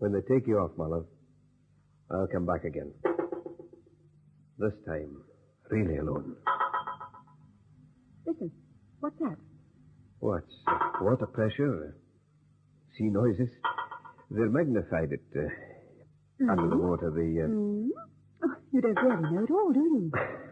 When they take you off, my love, I'll come back again. This time, really alone. Listen, what's that? What's water pressure? Sea noises? They're magnified under the water. Oh, you don't really know at all, do you?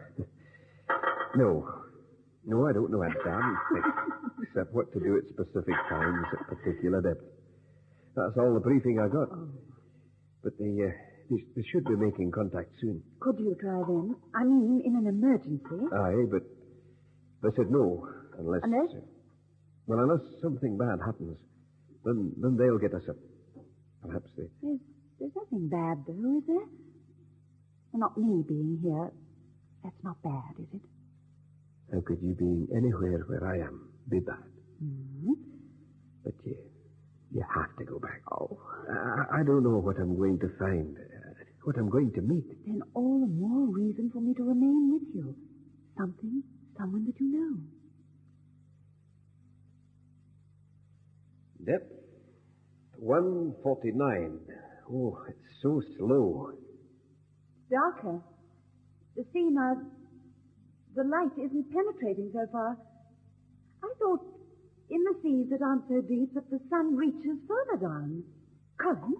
No, I don't know a damn thing. Except what to do at specific times at particular depth. That's all the briefing I got. Oh. But they should be making contact soon. Could you try then? I mean, in an emergency. Aye, but they said no, unless... Unless something bad happens. Then they'll get us up. Perhaps they... There's nothing bad, though, is there? Well, not me being here. That's not bad, is it? How could you being anywhere where I am be bad? Mm-hmm. But you have to go back. Oh. I don't know what I'm going to find, what I'm going to meet. Then all the more reason for me to remain with you. Someone that you know. Depth 149. Oh, it's so slow. Darker. The sea now, the light isn't penetrating so far. I thought in the seas that aren't so deep that the sun reaches further down. Colin?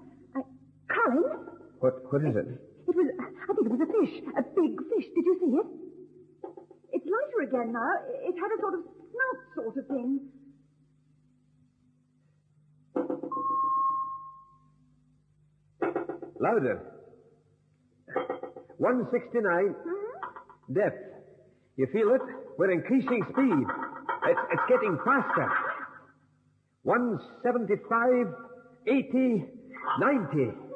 What is it? I think it was a fish, a big fish. Did you see it? It's lighter again now. It had a sort of snout sort of thing. Louder. 169. Depth. You feel it? We're increasing speed. It's getting faster. 175, 80, 90.